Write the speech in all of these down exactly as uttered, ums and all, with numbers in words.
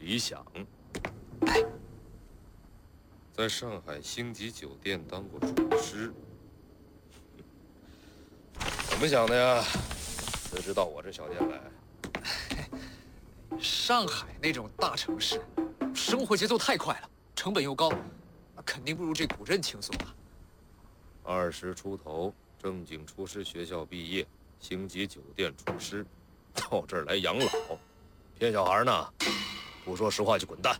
李想，在上海星级酒店当过厨师，怎么想的呀？辞职到我这小店来？ 上海那种大城市，生活节奏太快了，成本又高，肯定不如这古镇轻松啊。 二十出头，正经厨师学校毕业，星级酒店厨师，到这儿来养老，骗小孩呢？不说实话就滚蛋！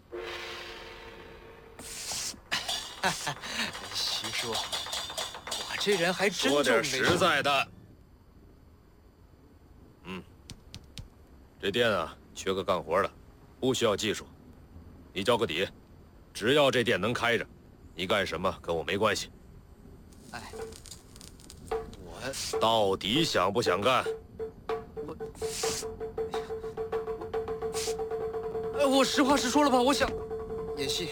徐叔，我这人还真说点就没实在的。嗯，这店啊，缺个干活的，不需要技术。你交个底，只要这店能开着，你干什么跟我没关系。 哎，我到底想不想干？ 我，哎，我实话实说了吧，我想演戏。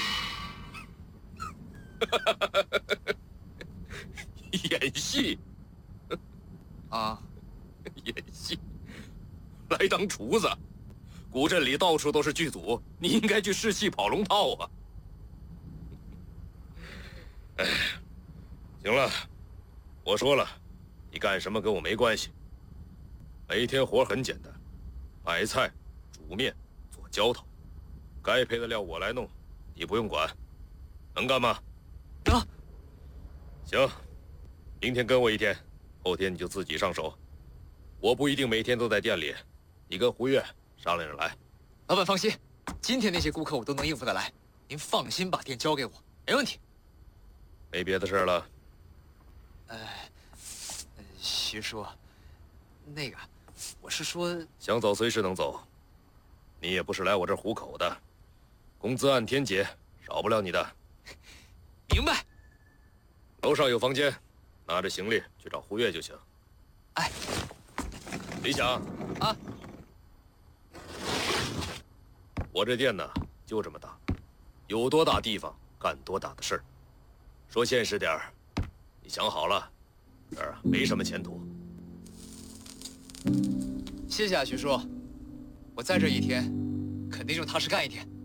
演戏啊， 演戏，来当厨子。古镇里到处都是剧组，你应该去试戏跑龙套啊。哎，行了，我说了，你干什么跟我没关系。每天活很简单，买菜、煮面、做浇头，该配的料我来弄，你不用管。能干吗？ 能。 行，明天跟我一天，后天你就自己上手。我不一定每天都在店里，你跟胡月商量着来。 老板放心，今天那些顾客我都能应付得来，您放心把店交给我，没问题。 没别的事了。 呃，呃徐叔，那个，我是说， 想走随时能走，你也不是来我这儿糊口的，工资按天结，少不了你的。 明白。 楼上有房间，拿着行李去找胡月就行。 哎， 李想啊， 我这店呢就这么大，有多大地方干多大的事儿。说现实点儿，你想好了，这儿啊没什么前途。 谢谢啊，徐叔，我在这一天，肯定就踏实干一天。